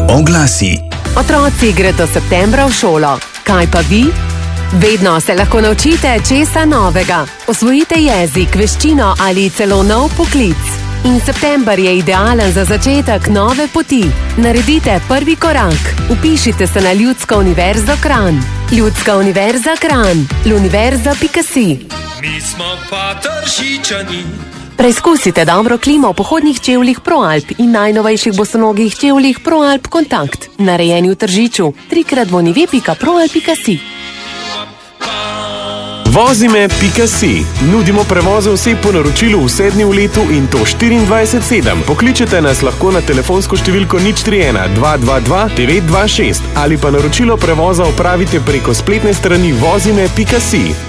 Oglasi. Otroci gredo septembra v šolo. Kaj pa vi? Vedno se lahko naučite česa novega. Osvojite jezik, veščino ali celo nov poklic. In september je idealen za začetek nove poti. Naredite prvi korak. Vpišite se na Ljudsko univerzo Kranj. Ljudska univerza Kranj. Luniverza.si. Mi smo pa Tržičani. Preizkusite dobro klimo v pohodnih čevljih ProAlp in najnovejših bosonogih čevljih ProAlp Kontakt. Narejeni v Tržiču. 3x2.proalp.si. Vozime.si. Nudimo prevoze oseb po naročilu v 7 dni v letu in to 24/7. Pokličete nas lahko na telefonsko številko 031 222 926 ali pa naročilo prevoza opravite preko spletne strani vozime.si.